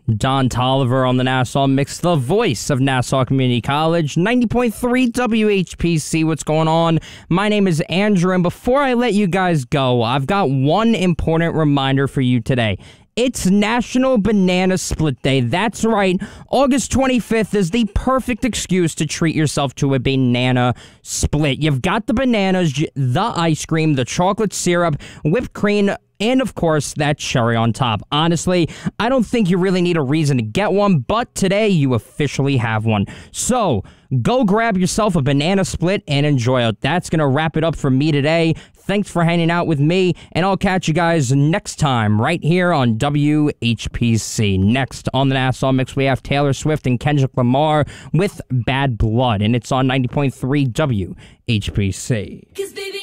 Don Tolliver on the Nassau Mix, the voice of Nassau Community College, 90.3 WHPC. What's going on? My name is Andrew, and before I let you guys go, I've got one important reminder for you today. It's National Banana Split Day. That's right. August 25th is the perfect excuse to treat yourself to a banana split. You've got the bananas, the ice cream, the chocolate syrup, whipped cream, and of course, that cherry on top. Honestly, I don't think you really need a reason to get one, but today you officially have one. So, go grab yourself a banana split and enjoy it. That's going to wrap it up for me today. Thanks for hanging out with me, and I'll catch you guys next time right here on WHPC. Next on the Nassau Mix, we have Taylor Swift and Kendrick Lamar with Bad Blood, and it's on 90.3 WHPC. 'Cause baby